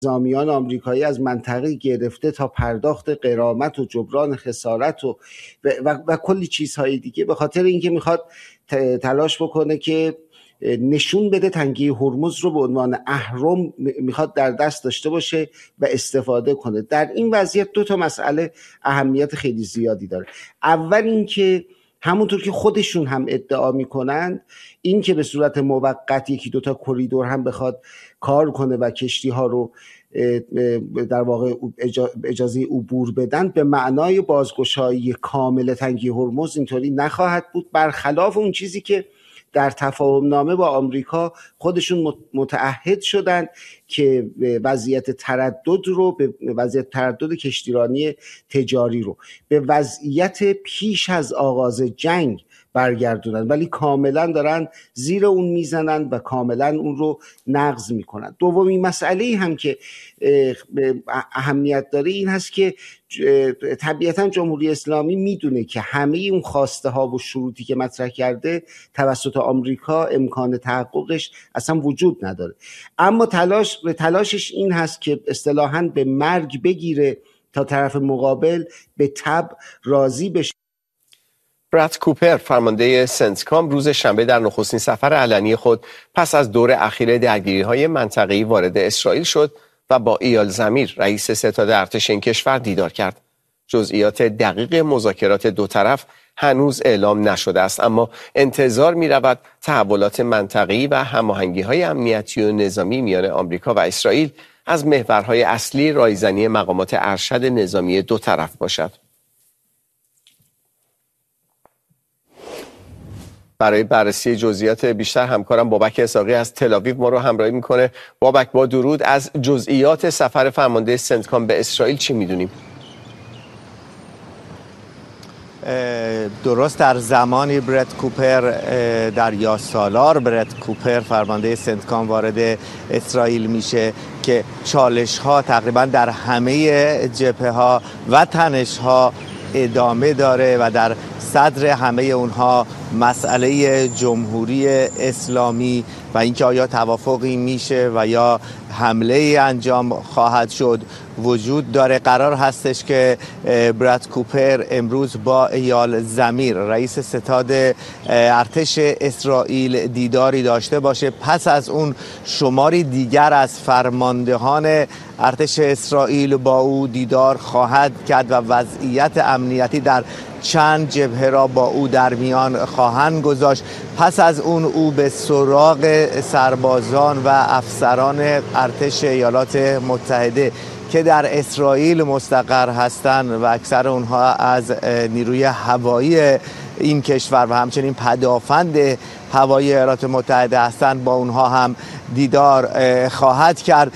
نظامیان آمریکایی از منطقه گرفته تا پرداخت غرامت و جبران خسارت و کلی چیزهای دیگه، به خاطر اینکه میخواد تلاش بکنه که نشون بده تنگه هرمز رو به عنوان اهرم میخواد در دست داشته باشه و استفاده کنه. در این وضعیت دو تا مسئله اهمیت خیلی زیادی داره. اول اینکه همونطور که خودشون هم ادعا میکنند، این که به صورت موقت یکی دوتا کریدور هم بخواد کار کنه و کشتی ها رو در واقع اجازه عبور بدن، به معنای بازگشایی کامل تنگه هرمز اینطوری نخواهد بود، برخلاف اون چیزی که در تفاهم نامه با آمریکا خودشون متعهد شدن که وضعیت تردد کشتیرانی تجاری رو به وضعیت پیش از آغاز جنگ برگردونن، ولی کاملا دارن زیر اون میزنن و کاملا اون رو نقض میکنن. دومین مسئله هم که اهمیت داره این هست که طبیعتا جمهوری اسلامی میدونه که همه اون خواسته ها و شروطی که مطرح کرده توسط آمریکا امکان تحققش اصلا وجود نداره، اما تلاشش این هست که اصطلاحاً به مرگ بگیره تا طرف مقابل به تبع راضی بشه. براد کوپر، فرمانده سنتکام، روز شنبه در نخستین سفر علنی خود پس از دور اخیر درگیری‌های منطقه‌ای وارد اسرائیل شد و با ایال زمیر، رئیس ستاد ارتش این کشور، دیدار کرد. جزئیات دقیق مذاکرات دو طرف هنوز اعلام نشده است، اما انتظار می‌رود تحولات منطقه‌ای و هماهنگی‌های امنیتی و نظامی میان آمریکا و اسرائیل از محورهای اصلی رایزنی مقامات ارشد نظامی دو طرف باشد. برای بررسی جزئیات بیشتر همکارم بابک اسحاقی از تل‌آویو ما رو همراهی میکنه. بابک، با درود، از جزئیات سفر فرمانده سنتکام به اسرائیل چی میدونیم؟ درست در زمانی براد کوپر در یاسالار براد کوپر فرمانده سنتکام وارد اسرائیل میشه که چالش ها تقریبا در همه جبهه ها و تنش ها ادامه داره و در صدر همه اونها مسئله جمهوری اسلامی و اینکه آیا توافقی میشه و یا حمله انجام خواهد شد وجود داره. قرار هستش که براد کوپر امروز با ایال زمیر، رئیس ستاد ارتش اسرائیل، دیداری داشته باشه. پس از اون شماری دیگر از فرماندهان ارتش اسرائیل با او دیدار خواهد کرد و وضعیت امنیتی در چند جبهه را با او در میان خواهند گذاشت. پس از اون او به سراغ سربازان و افسران ارتش ایالات متحده که در اسرائیل مستقر هستند و اکثر اونها از نیروی هوایی این کشور و همچنین پدافند هوایی ایالات متحده هستند، با اونها هم دیدار خواهد کرد.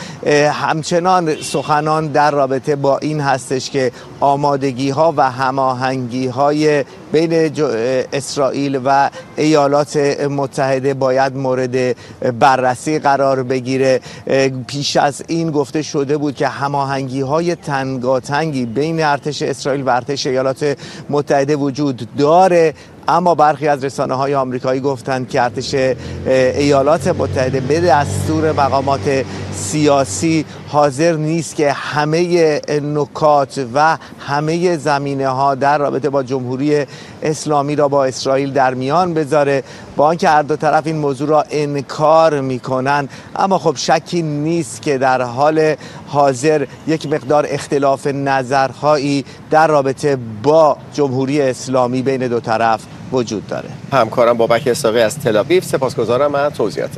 همچنان سخنان در رابطه با این هستش که آمادگی ها و هماهنگی های بین اسرائیل و ایالات متحده باید مورد بررسی قرار بگیره. پیش از این گفته شده بود که هماهنگی های تنگاتنگی بین ارتش اسرائیل و ارتش ایالات متحده وجود داره، اما برخی از رسانه‌های آمریکایی گفتند که ارتش ایالات متحده به دستور مقامات سیاسی حاضر نیست که همه نکات و همه زمینه‌ها در رابطه با جمهوری اسلامی را با اسرائیل در میان بذاره، با آنکه هر دو طرف این موضوع را انکار میکنن. اما خب شکی نیست که در حال حاضر یک مقدار اختلاف نظرهایی در رابطه با جمهوری اسلامی بین دو طرف وجود داره. همکارم بابک اسحاقی از تل‌آویو، سپاسگزارم از توضیحاتت.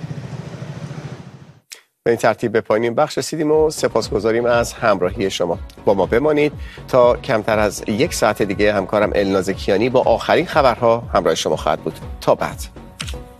به این ترتیب به پایان این بخش رسیدیم و سپاسگزاریم از همراهی شما. با ما بمانید تا کمتر از یک ساعت دیگه همکارم الناز کیانی با آخرین خبرها همراه شما خواهد بود. تا بعد.